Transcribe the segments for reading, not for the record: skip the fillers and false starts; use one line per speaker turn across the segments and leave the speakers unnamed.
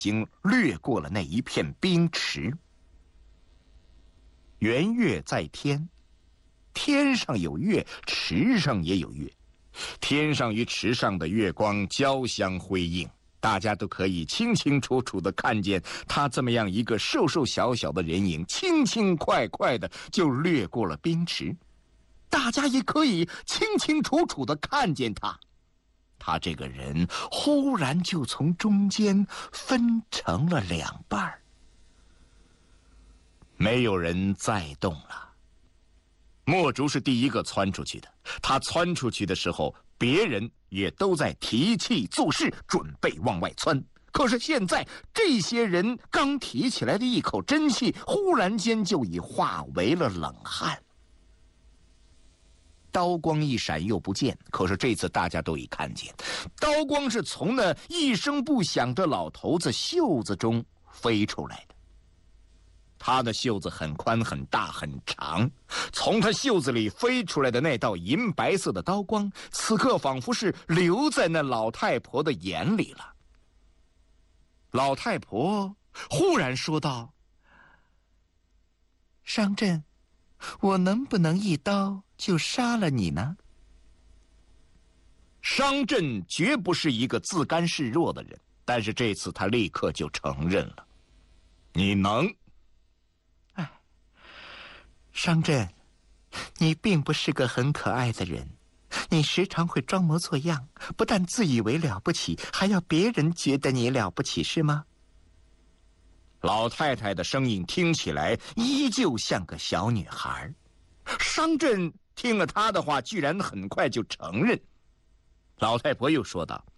经掠过了那一片冰池。圆月在天，天上有月，池上也有月，天上与池上的月光交相辉映，大家都可以清清楚楚地看见他这么样一个瘦瘦小小的人影，轻轻快快地就掠过了冰池。大家也可以清清楚楚地看见他这个人忽然就从中间分成了两半，没有人再动了。墨竹是第一个窜出去的，他窜出去的时候，别人也都在提气做事，准备往外窜。可是现在这些人刚提起来的一口真气，忽然间就已化为了冷汗。刀光一闪又不见，可是这次大家都已看见，刀光是从那一声不响的老头子袖子中飞出来的。他的袖子很宽很大很长，从他袖子里飞出来的那道银白色的刀光，此刻仿佛是留在那老太婆的眼里了。老太婆忽然说道：“商震，我能不能一刀就杀了你呢？”商震绝不是一个自甘示弱的人，但是这次他立刻就承认了：“你能。”商震，你并不是个很可爱的人，你时常会装模作样，不但自以为了不起，还要别人觉得你了不起，是吗？老太太的声音听起来依旧像个小女孩。商震听了她的话，居然很快就承认。老太婆又说道：“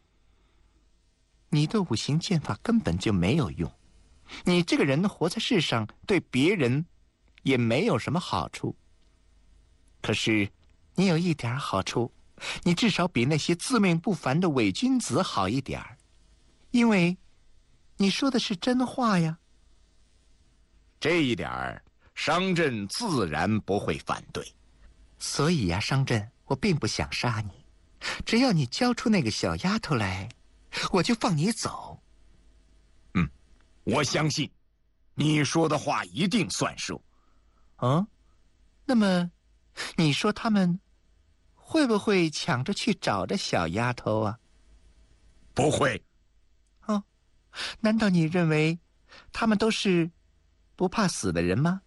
你的五行剑法根本就没有用，你这个人活在世上，对别人也没有什么好处。可是你有一点好处，你至少比那些自命不凡的伪君子好一点，因为你说的是真话呀。”这一点商震自然不会反对。所以呀，商震，我并不想杀你，只要你交出那个小丫头来，我就放你走。我相信你说的话一定算数。那么你说他们会不会抢着去找这小丫头啊？不会。难道你认为他们都是不怕死的人吗？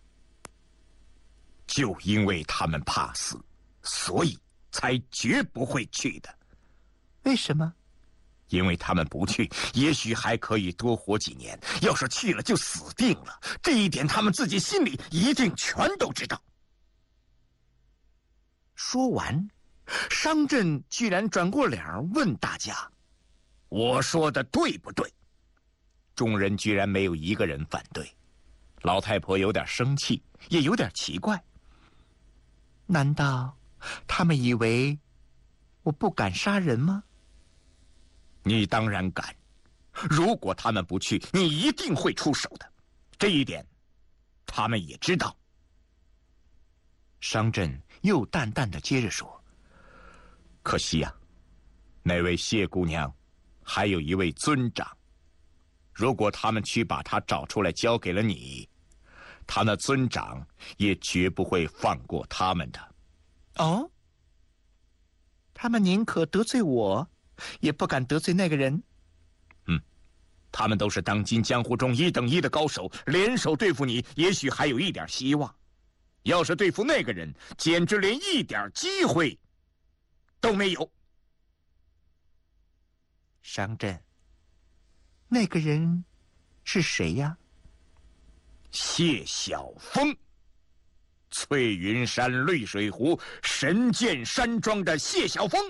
就因为他们怕死，所以才绝不会去的。为什么？因为他们不去，也许还可以多活几年，要是去了就死定了。这一点他们自己心里一定全都知道。说完，商震居然转过脸问大家：“我说的对不对？”众人居然没有一个人反对。老太婆有点生气，也有点奇怪。难道他们以为我不敢杀人吗？你当然敢，如果他们不去，你一定会出手的，这一点他们也知道。商震又淡淡的接着说：“可惜呀，那位谢姑娘还有一位尊长，如果他们去把她找出来交给了你，他那尊长也绝不会放过他们的。”哦？他们宁可得罪我，也不敢得罪那个人。他们都是当今江湖中一等一的高手，联手对付你，也许还有一点希望。要是对付那个人，简直连一点机会都没有。商震，那个人是谁呀？谢晓峰，翠云山绿水湖神剑山庄的谢晓峰。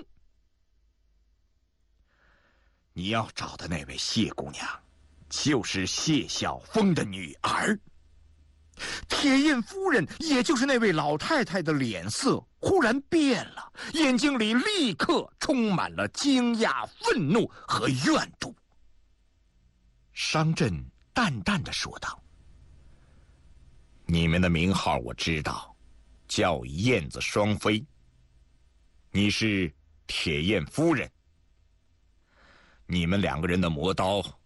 你要找的那位谢姑娘，就是谢晓峰的女儿。铁印夫人，也就是那位老太太的脸色忽然变了，眼睛里立刻充满了惊讶、愤怒和怨毒。商震淡淡的说道：“你们的名号我知道，叫燕子双飞。你是铁燕夫人。你们两个人的磨刀